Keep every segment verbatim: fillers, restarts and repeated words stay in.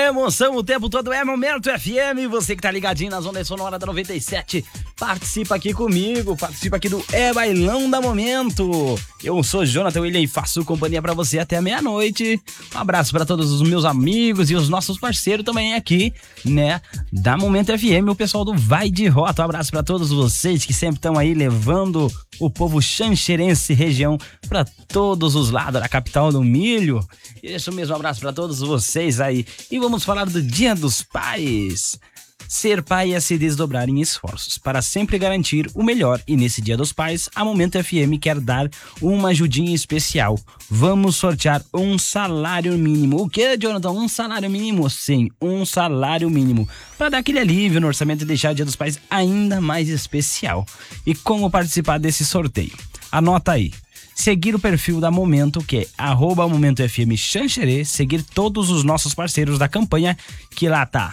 Emoção o tempo todo é Momento F M. Você que tá ligadinho na zona sonora da noventa e sete, participa aqui comigo, participa aqui do É Bailão da Momento. Eu sou Jonathan William e faço companhia pra você até meia-noite. Um abraço pra todos os meus amigos e os nossos parceiros também aqui, né, da Momento F M, o pessoal do Vai de Rota. Um abraço pra todos vocês que sempre estão aí levando o povo xanxerense região pra todos os lados da capital do milho. Isso mesmo, um abraço pra todos vocês aí. E vamos falar do Dia dos Pais. Ser pai é se desdobrar em esforços para sempre garantir o melhor, e nesse Dia dos Pais, a Momento F M quer dar uma ajudinha especial. Vamos sortear um salário mínimo. O que, Jonathan? Um salário mínimo? Sim, um salário mínimo, para dar aquele alívio no orçamento e deixar o Dia dos Pais ainda mais especial. E como participar desse sorteio? Anota aí. Seguir o perfil da Momento, que é arroba Momento F M Xanxerê, seguir todos os nossos parceiros da campanha, que lá tá,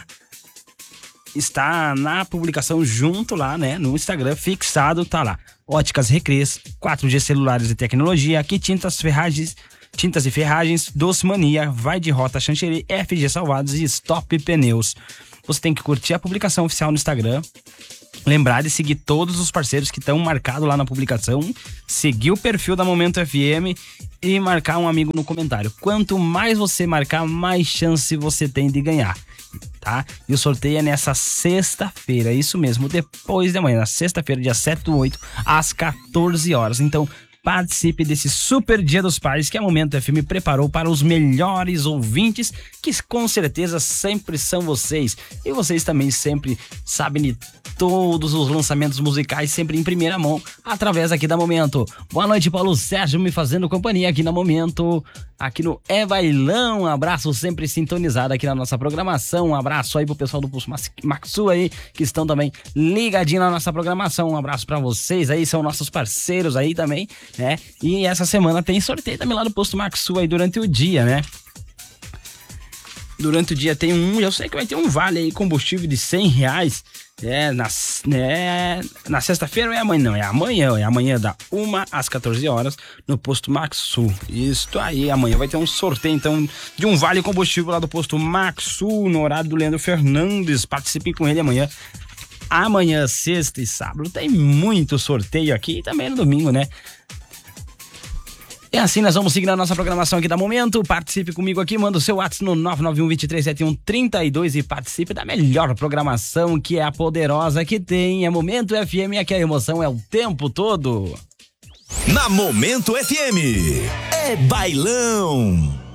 está na publicação junto lá, né, no Instagram, fixado, tá lá. Óticas Recrês, quatro G Celulares e Tecnologia, aqui Tintas Ferragens, Tintas e Ferragens, Doce Mania, Vai de Rota Xanxerê, F G Salvados e Stop Pneus. Você tem que curtir a publicação oficial no Instagram, lembrar de seguir todos os parceiros que estão marcados lá na publicação, seguir o perfil da Momento F M e marcar um amigo no comentário. Quanto mais você marcar, mais chance você tem de ganhar, tá? E o sorteio é nessa sexta-feira, isso mesmo, depois de amanhã, na sexta-feira, dia sete do oito, às quatorze horas. Então, participe desse super Dia dos Pais que a Momento F M preparou para os melhores ouvintes, que com certeza sempre são vocês. E vocês também sempre sabem de todos os lançamentos musicais, sempre em primeira mão, através aqui da Momento. Boa noite, Paulo Sérgio, me fazendo companhia aqui na Momento, aqui no É Bailão. Um abraço sempre sintonizado aqui na nossa programação. Um abraço aí pro pessoal do Posto Maxu aí, que estão também ligadinho na nossa programação. Um abraço pra vocês aí, são nossos parceiros aí também, né? E essa semana tem sorteio também lá do Posto Maxu aí durante o dia, né? Durante o dia tem um, eu sei que vai ter um vale aí, combustível de cem reais. É, na, é, na sexta-feira ou é amanhã? Não, é amanhã, é amanhã da uma às quatorze horas no Posto Maxu. Isso aí, amanhã vai ter um sorteio então de um vale combustível lá do Posto Maxu, no horário do Leandro Fernandes. Participem com ele amanhã. Amanhã, sexta e sábado, tem muito sorteio aqui e também no domingo, né? E assim nós vamos seguir a nossa programação aqui da Momento. Participe comigo aqui, manda o seu WhatsApp no nove nove um, dois três sete um, três dois e participe da melhor programação, que é a poderosa que tem. É Momento F M, aqui a emoção é o tempo todo. Na Momento F M, é bailão.